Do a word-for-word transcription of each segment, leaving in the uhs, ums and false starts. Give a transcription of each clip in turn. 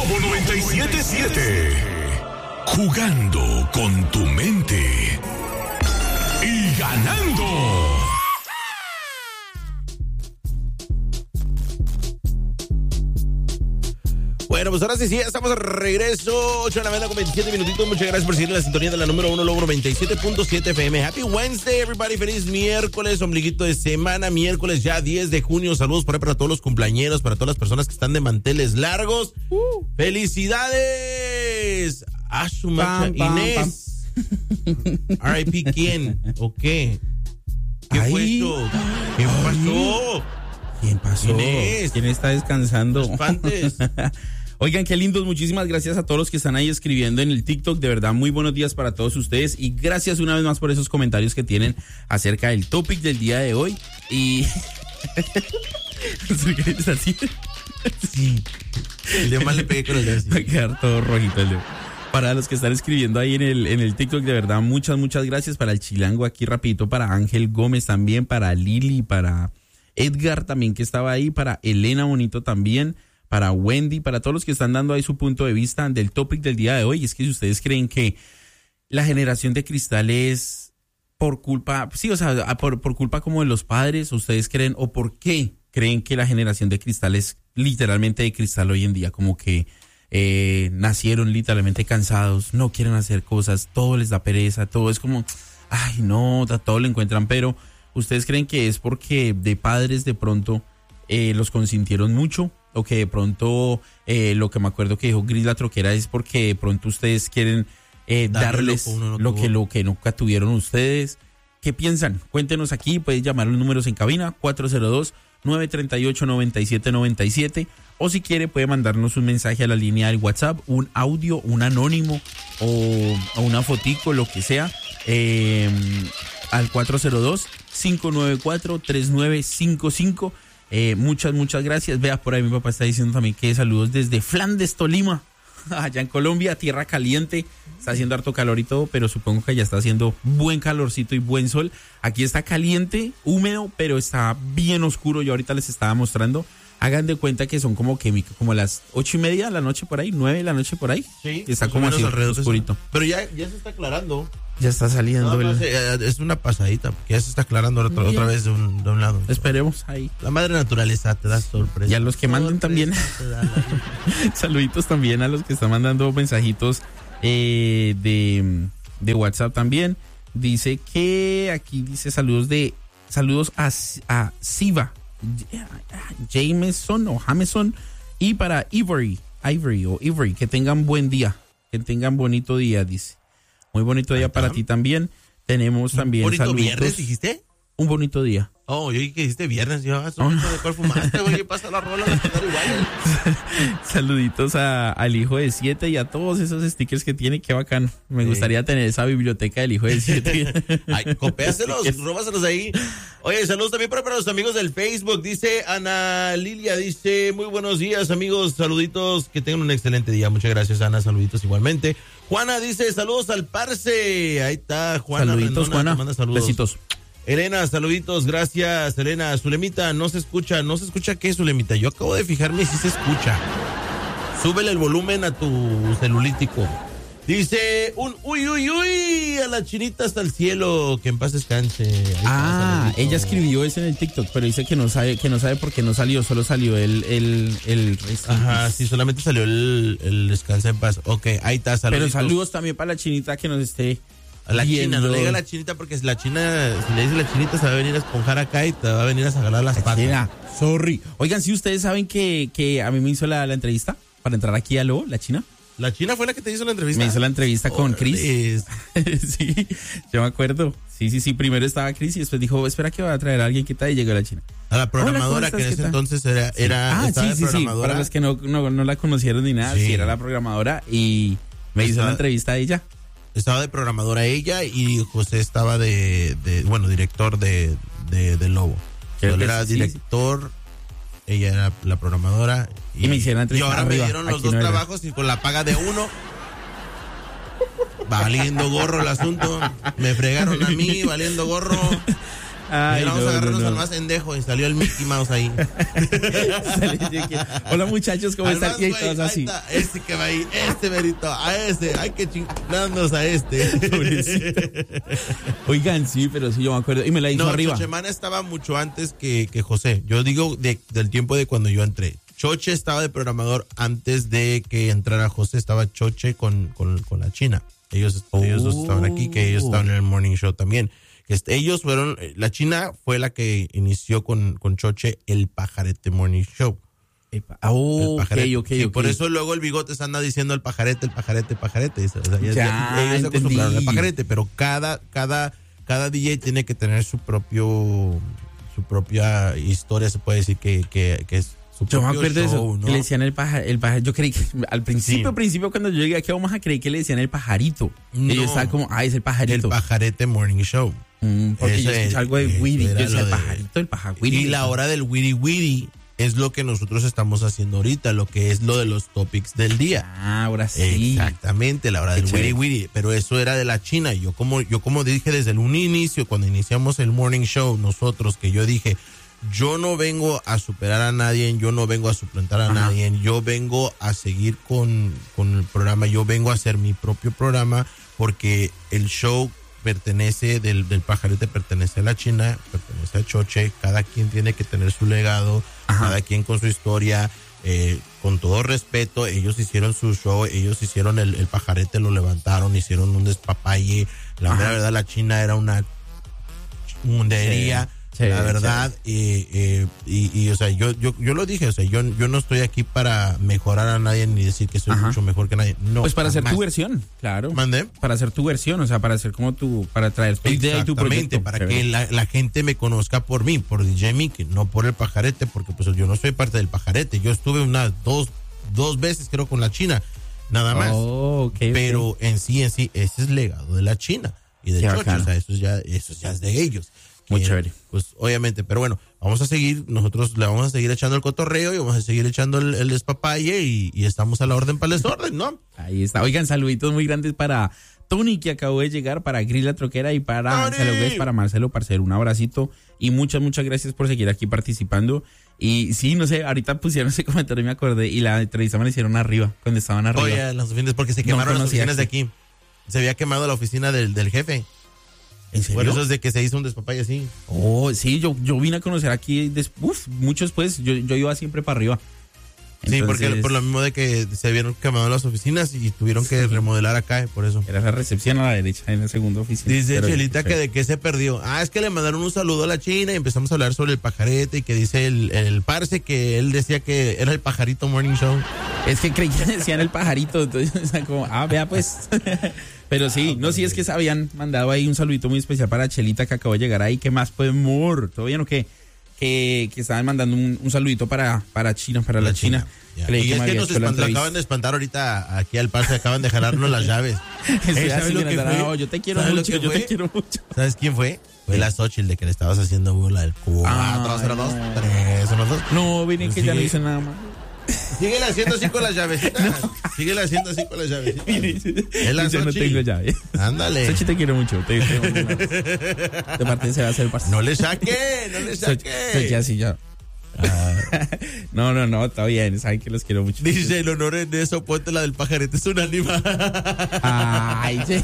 Globo noventa y siete punto siete. Jugando con tu mente. Y ganando. Bueno, pues ahora sí, sí, estamos de regreso. ocho de la mañana con veintisiete minutitos. Muchas gracias por seguir en la sintonía de la número uno, Lobo noventa y siete punto siete F M. Happy Wednesday, everybody. Feliz miércoles, ombliguito de semana. Miércoles ya diez de junio. Saludos por ahí para todos los cumpleañeros, para todas las personas que están de manteles largos. Uh. ¡Felicidades! A su macha Inés. R I P ¿quién? ¿O qué? ¿Qué Ay. fue eso? ¿Qué pasó? ¿Quién pasó? Inés. ¿Quién está descansando? Los pantes. Oigan, qué lindos, muchísimas gracias a todos los que están ahí escribiendo en el TikTok, de verdad, muy buenos días para todos ustedes y gracias una vez más por esos comentarios que tienen acerca del topic del día de hoy y... ¿Es así? Sí. El dedo mal le pegué con el dedo así. Va a quedar todo rojito el dedo. Para los que están escribiendo ahí en el, en el TikTok, de verdad, muchas, muchas gracias. Para el Chilango aquí rapidito, para Ángel Gómez también, para Lili, para Edgar también que estaba ahí, para Elena Bonito también, para Wendy, para todos los que están dando ahí su punto de vista del topic del día de hoy. Es que si ustedes creen que la generación de cristal es por culpa, sí, o sea, por, por culpa como de los padres, ustedes creen, o por qué creen que la generación de cristal es literalmente de cristal hoy en día, como que eh, nacieron literalmente cansados, no quieren hacer cosas, todo les da pereza, todo es como, ay no, todo lo encuentran, pero ¿ustedes creen que es porque de padres de pronto eh, los consintieron mucho? O que de pronto, eh, lo que me acuerdo que dijo Gris la Troquera es porque de pronto ustedes quieren eh, darles no lo que, lo que nunca tuvieron ustedes. ¿Qué piensan? Cuéntenos aquí, pueden llamar los números en cabina, cuatro cero dos, nueve tres ocho, nueve siete nueve siete. O si quiere puede mandarnos un mensaje a la línea del WhatsApp, un audio, un anónimo o, o una fotico, lo que sea, eh, al cuatro cero dos, cinco nueve cuatro, tres nueve cinco cinco. Eh, muchas, muchas gracias. Vea, por ahí mi papá está diciendo también que saludos desde Flandes, Tolima, allá en Colombia, tierra caliente. Está haciendo harto calor y todo, pero supongo que ya está haciendo buen calorcito y buen sol. Aquí está caliente, húmedo, pero está bien oscuro. Yo ahorita les estaba mostrando. Hagan de cuenta que son como que como las ocho y media de la noche por ahí, nueve de la noche por ahí. Sí. Está como así oscurito. Pero ya, ya se está aclarando. Ya está saliendo. No, no, el... sí, es una pasadita, porque ya se está aclarando otra, otra vez de un, de un lado. Esperemos ahí. La madre naturaleza te da sorpresa. Y a los que manden también. La... Saluditos también a los que están mandando mensajitos eh, de, de WhatsApp también. Dice que aquí dice saludos de saludos a, a Siva, Jameson o Jameson y para Ivory, Ivory o Ivory, que tengan buen día, que tengan bonito día, dice. Muy bonito día para ti también. Tenemos también ¿Un bonito saludos. viernes dijiste? Un bonito día. Oh, yo dije que dijiste viernes. Yo, ah, oh. ¿De cuál fumaste, güey? ¿Qué pasa la rola? Igual. Saluditos a, al hijo de siete y a todos esos stickers que tiene. Qué bacán. Me sí. gustaría tener esa biblioteca del hijo de siete. Ay, copéaselos, róbaselos ahí. Oye, saludos también para, para los amigos del Facebook. Dice Ana Lilia, dice, muy buenos días, amigos. Saluditos, que tengan un excelente día. Muchas gracias, Ana. Saluditos igualmente. Juana dice, saludos al parce. Ahí está, Juana. Saluditos, Rendona, Juana. Te manda saludos. Besitos. Elena, saluditos, gracias, Elena. Zulemita, no se escucha, no se escucha, ¿qué, Zulemita? Yo acabo de fijarme si se escucha. Súbele el volumen a tu celulítico. Dice un uy, uy, uy, a la chinita hasta el cielo, que en paz descanse. Ahí ah, está, ella escribió eso en el TikTok, pero dice que no sabe, que no sabe por qué no salió, solo salió el, el, el, el Ajá, sí, solamente salió el, el descansa en paz. Ok, ahí está, saludos. Pero saludos también para la chinita que nos esté a la viendo. China, no le diga a la chinita porque la china, si le dice la chinita se va a venir a esponjar acá y te va a venir a sacar las patas. China, sorry. Oigan, si ustedes saben que, que a mí me hizo la, la entrevista para entrar aquí a Lo, la china. ¿La China fue la que te hizo la entrevista? Me hizo la entrevista oh, con Chris. Sí, yo me acuerdo. Sí, sí, sí. Primero estaba Chris y después dijo, espera que va a traer a alguien que tal, y llegó la China. A la programadora que en ese entonces era... Sí. era ah, sí, sí, sí. Para los que no, no, no la conocieron ni nada, sí. sí, era la programadora y me hizo estaba, la entrevista a ella. Estaba de programadora ella y José estaba de, de bueno, director de, de, de Lobo. Él era sí, director... Sí. Ella era la programadora. Y, y me hicieron y ahora arriba, me dieron los dos no trabajos y con la paga de uno. Valiendo gorro el asunto. Me fregaron a mí, valiendo gorro. Ay, vamos no, a agarrarnos no, no. al más endejo y salió el Mickey Mouse ahí. Hola muchachos, ¿cómo están? Y todos así. Está, este que va ahí, este merito, a este, hay que chingarnos a este. Oigan, sí, pero sí yo me acuerdo. Y me la hizo no, arriba. Chochemana estaba mucho antes que, que José. Yo digo de, del tiempo de cuando yo entré. Choche estaba de programador antes de que entrara José. Estaba Choche con, con, con la China. Ellos, oh. ellos dos estaban aquí, que ellos estaban en el Morning Show también. Este, ellos fueron, la China fue la que inició con, con Choche el Pajarete Morning Show. El pa- oh, el pajarete. Okay, okay, sí, okay. Por eso luego el Bigotes anda diciendo el pajarete, el pajarete, el pajarete. O sea, ya, ya, ellos se acostumbraron al pajarete, pero cada, cada, cada D J tiene que tener su propio, su propia historia, se puede decir que, que, que es su yo propio me acuerdo show, de eso, ¿no? que le decían el pajarito, el pajar, yo creí que al principio, sí. principio cuando yo llegué aquí vamos a creer que le decían el pajarito. No, y yo estaba como, ah, es el pajarito. El pajarete Morning Show. Mm, porque yo escuché algo de Witty, yo decía el pajarito, el pajarito. Y la hora del Witty Witty es lo que nosotros estamos haciendo ahorita, lo que es lo de los topics del día. Ah, ahora sí. Exactamente, la hora del Witty Witty, pero eso era de la China. Yo como, yo como dije desde el un inicio, cuando iniciamos el Morning Show, nosotros, que yo dije, yo no vengo a superar a nadie, yo no vengo a suplantar a Ajá. nadie, yo vengo a seguir con, con el programa, yo vengo a hacer mi propio programa, porque el show pertenece, del, del pajarete pertenece a la China, pertenece a Choche, cada quien tiene que tener su legado, Ajá. cada quien con su historia, eh, con todo respeto, ellos hicieron su show, ellos hicieron el, el pajarete, lo levantaron, hicieron un despapalle, la Ajá. verdad la China era una mundería. Sí. Sí, la verdad, sí. eh, eh, y, y, o sea, yo, yo, yo lo dije, o sea, yo, yo no estoy aquí para mejorar a nadie ni decir que soy Ajá. mucho mejor que nadie. No, pues para jamás. hacer tu versión, claro. ¿Mandé? Para hacer tu versión, o sea, para hacer como tu, para traer tu idea y tu proyecto. Para Pero que la, la gente me conozca por mí, por D J Mickey, no por el pajarete, porque pues yo no soy parte del pajarete. Yo estuve unas dos, dos veces creo con la China, nada más. Oh, okay, Pero okay. en sí, en sí, ese es legado de la China y de Choche, o sea, eso ya, eso ya es de ellos. Muy chévere. Pues obviamente, pero bueno, vamos a seguir, nosotros le vamos a seguir echando el cotorreo y vamos a seguir echando el, el despapalle y, y estamos a la orden para el desorden, ¿no? Ahí está. Oigan, saluditos muy grandes para Tony, que acabó de llegar, para Gris la Troquera y para Saludos, para Marcelo Parcero. Un abracito y muchas, muchas gracias por seguir aquí participando. Y sí, no sé, ahorita pusieron ese comentario y me acordé, y la entrevista me la hicieron arriba, cuando estaban arriba. Oye, las oficinas, porque se quemaron no las oficinas de aquí. Se había quemado la oficina del, del jefe. ¿En serio? Por eso es de que se hizo un despapalle así. Oh, sí, yo, yo vine a conocer aquí, des, uf, mucho después, yo, yo iba siempre para arriba. Entonces, sí, porque por lo mismo de que se vieron quemado las oficinas y tuvieron que sí. remodelar acá, por eso. Era la recepción a la derecha en la segunda oficina. Dice Pero, Chelita que de qué se perdió. Ah, es que le mandaron un saludo a la China y empezamos a hablar sobre el pajarete y que dice el, el parce que él decía que era el pajarito Morning Show. Es que creí que decían el pajarito, entonces como, ah, vea pues... Pero sí, no, sí es que se habían mandado ahí un saludito muy especial para Chelita que acabó de llegar ahí. ¿Qué más, pues, amor? ¿Todo bien o qué? Que, que estaban mandando un, un saludito para, para China, para la, la China. China. Y es que nos espant- acaban de espantar ahorita aquí al parce, acaban de jalarnos las llaves. Hey, ¿Sabes lo que fue? No, yo te quiero mucho, yo te quiero mucho. ¿Sabes quién fue? Fue la Xochitl de que le estabas haciendo burla del cuatro, cero, dos, tres, uno, dos. No, miren que ya no hice nada más. Síguele haciendo así con las llavecitas. No. Síguele haciendo así con las llavecitas. Es la Yo no tengo llave. Ándale. Sochi, te quiero mucho. Te, te, de parte se va a hacer parte. No le saque, no le saque. Sochi, así ya. Ah. No, no, no, está bien. Saben que los quiero mucho. Dice el honor en eso, ponte la del pajarete, es un animal. Ay, sí.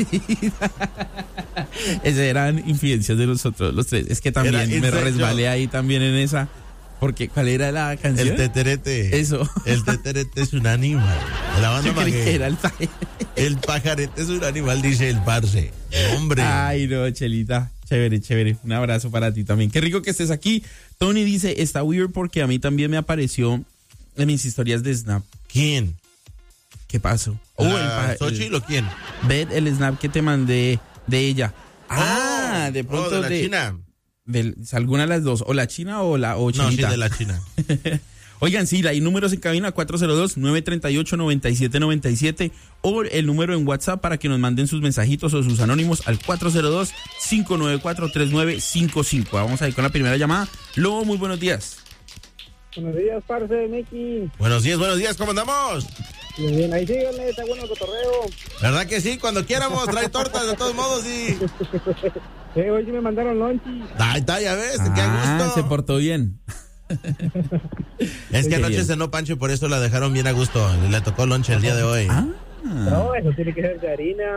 Esas eran infidencias de nosotros, los tres. Es que también me resbalé ahí también en esa. Porque, ¿cuál era la canción? El teterete. Eso. El teterete es un animal. La banda Yo creí que era el pajarete. El pajarete es un animal, dice el parce. Hombre. Ay, no, Chelita. Chévere, chévere. Un abrazo para ti también. Qué rico que estés aquí. Tony dice, está weird porque a mí también me apareció en mis historias de Snap. ¿Quién? ¿Qué pasó? Oh, el pajarete. ¿Xochitl o quién? Ve el Snap que te mandé de ella. Oh, ah, de pronto oh, de la de, China. De, alguna de las dos, o la China o la o Chinita. No, sí, de la China. Oigan, sí, hay números en cabina cuatro cero dos, nueve tres ocho, nueve siete nueve siete o el número en WhatsApp para que nos manden sus mensajitos o sus anónimos al cuatro cero dos, cinco nueve cuatro, tres nueve cinco cinco. Vamos a ir con la primera llamada. Lobo, muy buenos días. Buenos días, parce, Mickey. Buenos días, buenos días, ¿cómo andamos? Bien, bien, ahí síganle, está bueno el cotorreo. ¿Verdad que sí? Cuando quieramos, trae tortas de todos modos, sí. Eh, hoy sí me mandaron lonchi. Ahí está, ya ves, qué Ah, gusto. se portó bien. Es que Qué anoche bien. cenó Pancho y por eso la dejaron bien a gusto. Le tocó lonche el día de hoy. Ah. No, eso tiene que ser de harina.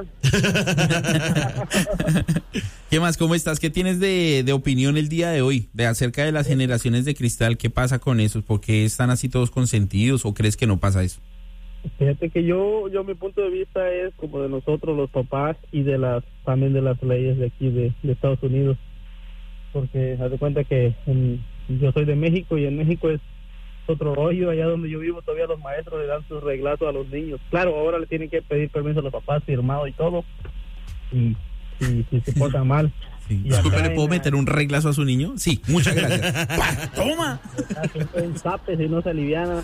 ¿Qué más? ¿Cómo estás? ¿Qué tienes de, de opinión el día de hoy? De acerca de las generaciones de cristal, ¿qué pasa con esos? ¿Por qué están así todos consentidos o crees que no pasa eso? Fíjate que yo, yo mi punto de vista es como de nosotros los papás y de las también de las leyes de aquí de, de Estados Unidos, porque haz de cuenta que en, yo soy de México y en México es otro rollo. Allá donde yo vivo todavía los maestros le dan sus reglazos a los niños. Claro, ahora le tienen que pedir permiso a los papás, firmado y todo, y si si se portan mal. Sí. Y Disculpe, acá ¿le puedo en- meter un reglazo a su niño? Sí, muchas gracias. ¡Pah! ¡Toma! hacen un zape si no se aliviana.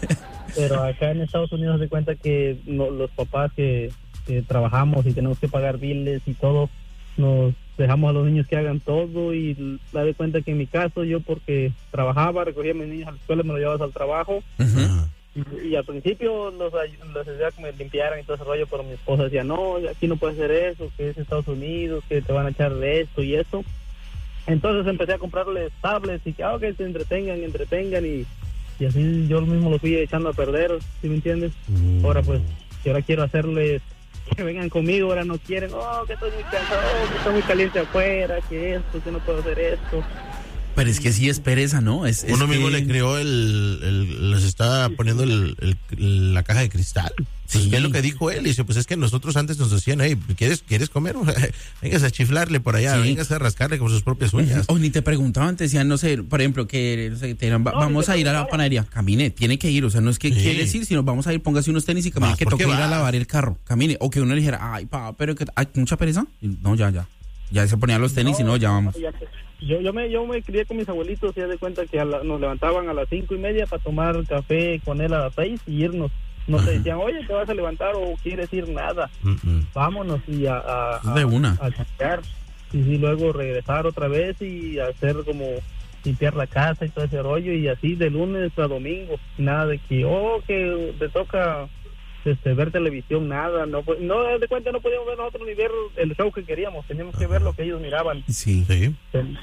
Pero acá en Estados Unidos se cuenta que no, los papás que, que trabajamos y tenemos que pagar biles y todo, nos dejamos a los niños que hagan todo. Y da de cuenta que en mi caso, yo porque trabajaba, recogía a mis niños a la escuela, me los llevaba al trabajo. Ujú. Y, y al principio los, ay- los decía que me limpiaran y todo ese rollo, pero mi esposa decía, no, aquí no puedes hacer eso, que es Estados Unidos, que te van a echar de esto y eso. Entonces empecé a comprarles tablets y que, ah, que se entretengan, entretengan y, y así yo mismo los fui echando a perder, ¿sí me entiendes? Mm. Ahora pues, que ahora quiero hacerles que vengan conmigo, ahora no quieren, oh, que estoy muy cansado, que está muy caliente afuera, que esto, que no puedo hacer esto. Pero es que sí es pereza, ¿no? Es, es Uno mismo que- le creó el, el- les está poniendo el, el- la caja de cristal. Pues, Sí. ¿qué es lo que dijo él? Dice, pues es que nosotros antes nos decían, hey, ¿quieres, ¿quieres comer? Vengas a chiflarle por allá, Sí. vengas a rascarle con sus propias uñas. O ni te preguntaban, te decían, no sé, por ejemplo, que no sé, te dirán, va- No, vamos ni a te ir a la preguntaban. panadería. Camine, tiene que ir. O sea, no es que Sí. quiere decir, sino vamos a ir, póngase unos tenis y camine, Vas que porque toque ir a vas. lavar el carro. Camine. O que uno le dijera, ay, pa, pero que hay mucha pereza. Y, no, ya, ya. Ya se ponían los tenis y no, ya vamos. Ya que- Yo, yo me yo me crié con mis abuelitos y haz de cuenta que a la- nos levantaban a las cinco y media para tomar café con él a las seis y irnos. No te decían, oye, te vas a levantar o quieres ir, nada. Mm, mm. Vámonos y a, a, a- De una. a chambear. Y sí, luego regresar otra vez y hacer como limpiar la casa y todo ese rollo y así de lunes a domingo. Nada de que, oh, que te toca este, ver televisión, nada. No, pues, no, haz de cuenta, no podíamos ver nosotros ni ver el show que queríamos. Teníamos que ver lo que ellos miraban. Sí. Sí.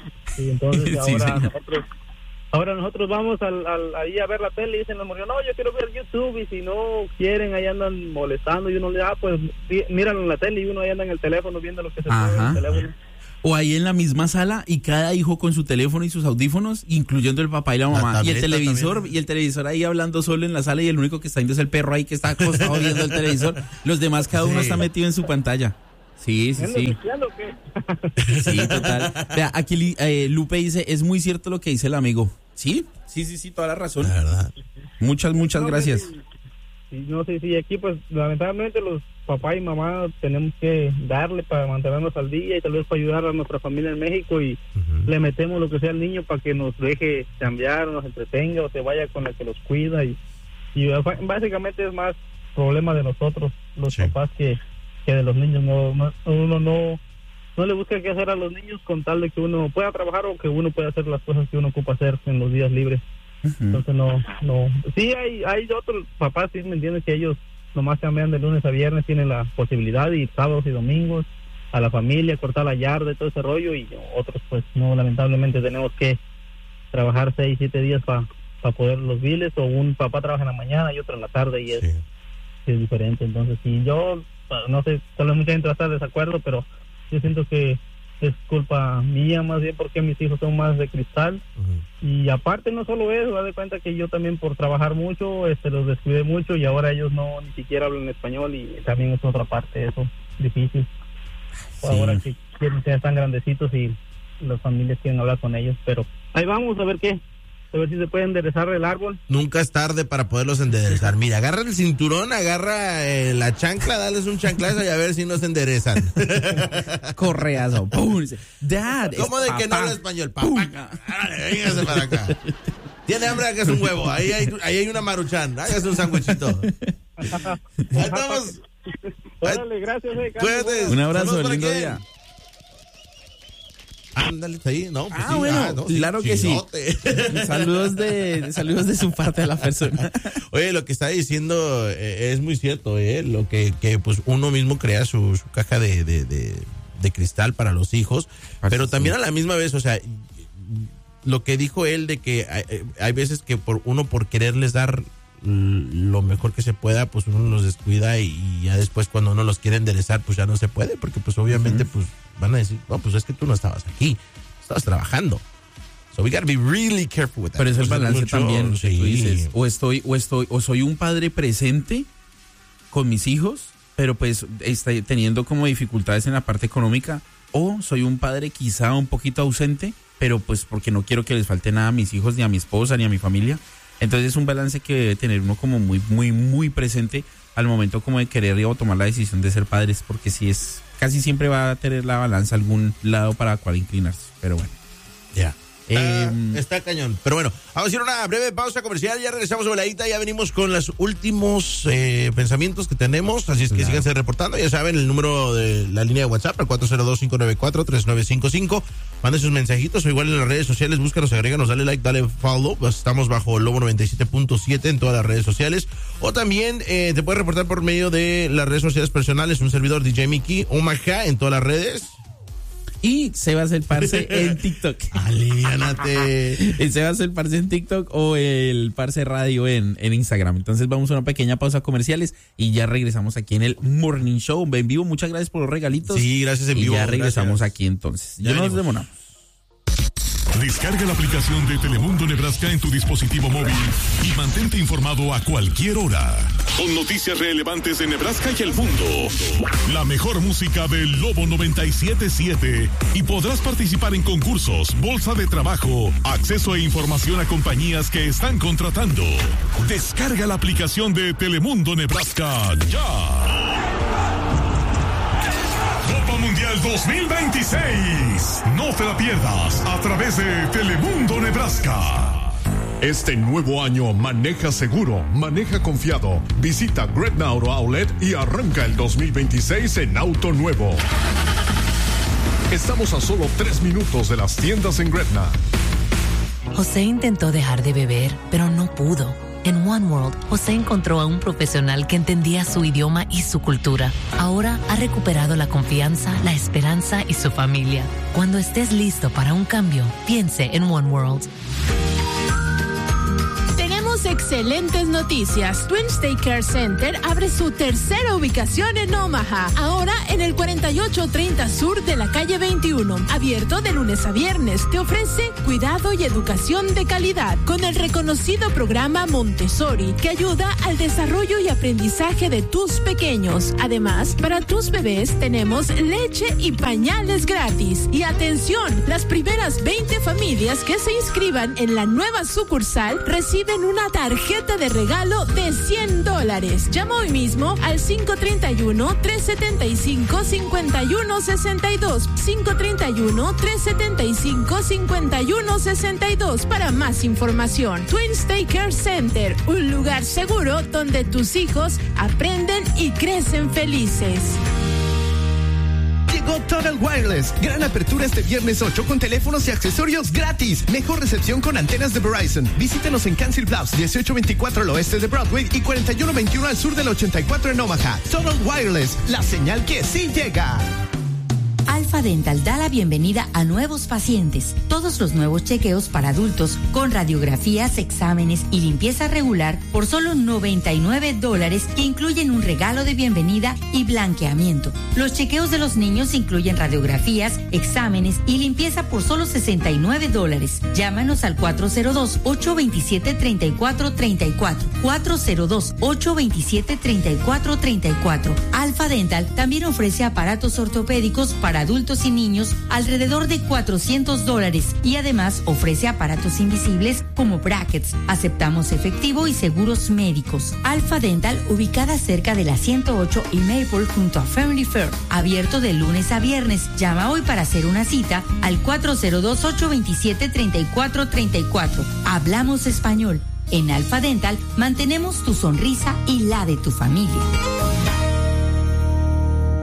Y entonces Sí, ahora señor. nosotros ahora nosotros vamos al, al- ahí a ver la tele y dicen, no, yo quiero ver YouTube y si no quieren ahí andan molestando y uno le da, ah, pues sí, míralo en la tele y uno ahí anda en el teléfono viendo lo que se mueve en Ajá. el teléfono. O ahí en la misma sala y cada hijo con su teléfono y sus audífonos, incluyendo el papá y la mamá. La y el tableta televisor, también. y el televisor ahí hablando solo en la sala y el único que está viendo es el perro ahí que está acostado viendo el televisor. Los demás cada uno Sí. está metido en su pantalla. Sí, sí, ¿Andas sí. espiando o qué? Sí, total. Vea, aquí li- eh, Lupe dice, es muy cierto lo que dice el amigo. Sí, sí, sí, sí, toda la razón. La verdad. Muchas, muchas No, gracias. sí, sí, no sé si aquí pues lamentablemente los papá y mamá tenemos que darle para mantenernos al día y tal vez para ayudar a nuestra familia en México y Ujú. le metemos lo que sea al niño para que nos deje cambiar, nos entretenga o se vaya con el que los cuida y, y básicamente es más problema de nosotros los Sí. papás que, que de los niños. No, no- uno no no le busca qué hacer a los niños con tal de que uno pueda trabajar o que uno pueda hacer las cosas que uno ocupa hacer en los días libres. Ujú. Entonces no, no, sí hay, hay otros papás, sí me entiendes, que ellos nomás cambian de lunes a viernes, tienen la posibilidad de ir sábados y domingos a la familia, cortar la yarda y todo ese rollo, y otros pues no, lamentablemente tenemos que trabajar seis, siete días para poder los biles, o un papá trabaja en la mañana y otro en la tarde y es, Sí. es diferente. Entonces sí, yo no sé, tal vez mucha gente va a estar de desacuerdo, pero yo siento que es culpa mía más bien porque mis hijos son más de cristal. Ujú. Y aparte no solo eso, da de cuenta que yo también por trabajar mucho, este, los descuidé mucho y ahora ellos no ni siquiera hablan español y también es otra parte de eso, difícil. Sí. Ahora que quieren ser tan grandecitos y las familias quieren hablar con ellos, pero ahí vamos a ver qué, a ver si se puede enderezar el árbol. Nunca es tarde para poderlos enderezar. Mira, agarra el cinturón, agarra eh, la chancla, dales un chanclazo y a ver si no se enderezan. Correazo. ¡Pum! Dice, Dad, es ¿Cómo de que no papá. habla español? Papá, ¡Pum! árale, véngase para acá. Tiene hambre, hágase un huevo. Ahí hay, ahí hay una maruchan. Hágase un sándwichito. Ahí estamos. Órale, gracias, eh, Carlos. Cuídate. Un abrazo, ¿Saludos para lindo quién? día. Ándale, está ahí. No, pues Ah, sí, bueno, no, claro que sí. chilote. Saludos de, saludos de su parte a la persona. Oye, lo que está diciendo eh, es muy cierto, ¿eh? Lo que, que pues uno mismo crea su, su caja de, de, de, de cristal para los hijos, Así pero sí. también a la misma vez, o sea, lo que dijo él de que hay, hay veces que por uno por quererles dar lo mejor que se pueda, pues uno los descuida y, y ya después cuando uno los quiere enderezar, pues ya no se puede, porque pues obviamente uh-huh. pues van a decir, no, pues es que tú no estabas aquí, estabas trabajando. So we gotta be really careful with that. Pero es el balance mucho, también, sí. que tú dices, o estoy, o estoy, o soy un padre presente con mis hijos, pero pues estoy teniendo como dificultades en la parte económica, o soy un padre quizá un poquito ausente, pero pues porque no quiero que les falte nada a mis hijos, ni a mi esposa, ni a mi familia. Entonces es un balance que debe tener uno como muy, muy, muy presente al momento como de querer o tomar la decisión de ser padres, porque si es, casi siempre va a tener la balanza algún lado para cual inclinarse, pero bueno. Ya. Yeah. Eh, uh, está cañón. Pero bueno, vamos a hacer una breve pausa comercial. Ya regresamos a Voladita. Ya venimos con los últimos eh, pensamientos que tenemos. Así es que claro. síganse reportando. Ya saben, el número de la línea de WhatsApp, el cuatro cero dos, cinco nueve cuatro, tres nueve cinco cinco. Manden sus mensajitos o igual en las redes sociales. Búscanos, agréganos, dale like, dale follow. Estamos bajo Lobo noventa y siete punto siete en todas las redes sociales. O también eh, te puedes reportar por medio de las redes sociales personales. Un servidor D J Mickey Omaha en todas las redes. Y Sebas el Parce en TikTok. Aliviánate. El Sebas el Parce en TikTok o el Parce Radio en, en Instagram. Entonces vamos a una pequeña pausa comerciales y ya regresamos aquí en el Morning Show en vivo. Muchas gracias por los regalitos. Sí, gracias en vivo. Y ya regresamos gracias. aquí entonces. Ya Ya nos venimos. demoramos. Descarga la aplicación de Telemundo Nebraska en tu dispositivo móvil y mantente informado a cualquier hora. Con noticias relevantes de Nebraska y el mundo. La mejor música del Lobo noventa y siete punto siete. Y podrás participar en concursos, bolsa de trabajo, acceso e información a compañías que están contratando. Descarga la aplicación de Telemundo Nebraska ya. Copa Mundial dos mil veintiséis. No te la pierdas a través de Telemundo Nebraska. Este nuevo año maneja seguro, maneja confiado. Visita Gretna Auto Outlet y arranca el dos mil veintiséis en auto nuevo. Estamos a solo tres minutos de las tiendas en Gretna. José intentó dejar de beber, pero no pudo. En One World, José encontró a un profesional que entendía su idioma y su cultura. Ahora ha recuperado la confianza, la esperanza y su familia. Cuando estés listo para un cambio, piense en One World. Excelentes noticias. Twins Daycare Center abre su tercera ubicación en Omaha, ahora en el cuarenta y ocho treinta Sur de la calle veintiuno. Abierto de lunes a viernes, te ofrece cuidado y educación de calidad con el reconocido programa Montessori, que ayuda al desarrollo y aprendizaje de tus pequeños. Además, para tus bebés tenemos leche y pañales gratis. Y atención, las primeras veinte familias que se inscriban en la nueva sucursal reciben una tarjeta de regalo de cien dólares. Llama hoy mismo al cinco tres uno, tres siete cinco, cinco uno seis dos, cinco tres uno, tres siete cinco, cinco uno seis dos para más información. Twins Daycare Center, un lugar seguro donde tus hijos aprenden y crecen felices. Llegó Total Wireless. Gran apertura este viernes ocho con teléfonos y accesorios gratis. Mejor recepción con antenas de Verizon. Visítenos en Council Bluffs, dieciocho veinticuatro al oeste de Broadway y cuarenta y uno veintiuno al sur del ochenta y cuatro en Omaha. Total Wireless, la señal que sí llega. Alfa Dental da la bienvenida a nuevos pacientes. Todos los nuevos chequeos para adultos con radiografías, exámenes y limpieza regular por solo noventa y nueve dólares que incluyen un regalo de bienvenida y blanqueamiento. Los chequeos de los niños incluyen radiografías, exámenes y limpieza por solo sesenta y nueve dólares. Llámanos al cuatro cero dos, ocho dos siete, tres cuatro tres cuatro. cuatro cero dos, ocho dos siete, tres cuatro tres cuatro. Alfa Dental también ofrece aparatos ortopédicos para adultos y niños alrededor de cuatrocientos dólares y además ofrece aparatos invisibles como brackets. Aceptamos efectivo y seguros médicos. Alfa Dental, ubicada cerca de la ciento ocho y Maple junto a Family Fair, abierto de lunes a viernes. Llama hoy para hacer una cita al cuatro cero dos, ocho dos siete, tres cuatro tres cuatro. Hablamos español. En Alfa Dental mantenemos tu sonrisa y la de tu familia.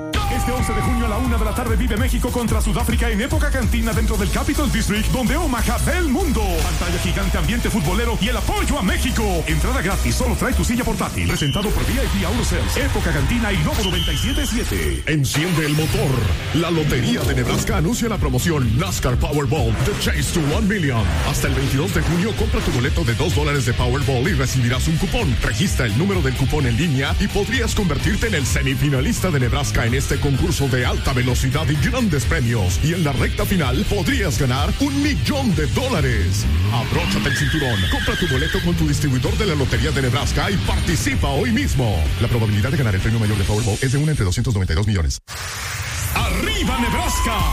Este once de junio a la una de la tarde vive México contra Sudáfrica en Época Cantina dentro del Capital District, donde Omaha ve el mundo. Pantalla gigante, ambiente futbolero y el apoyo a México. Entrada gratis, solo trae tu silla portátil. Presentado por V I P Autosales, Época Cantina y Novo noventa y siete punto siete. Enciende el motor. La Lotería de Nebraska anuncia la promoción NASCAR Powerball The Chase to one million. Hasta el veintidós de junio compra tu boleto de dos dólares de Powerball y recibirás un cupón. Registra el número del cupón en línea y podrías convertirte en el semifinalista de Nebraska en este concurso de alta velocidad y grandes premios. Y en la recta final podrías ganar un millón de dólares. Abróchate el cinturón, compra tu boleto con tu distribuidor de la Lotería de Nebraska y participa hoy mismo. La probabilidad de ganar el premio mayor de Powerball es de una entre doscientos noventa y dos millones. ¡Arriba Nebraska!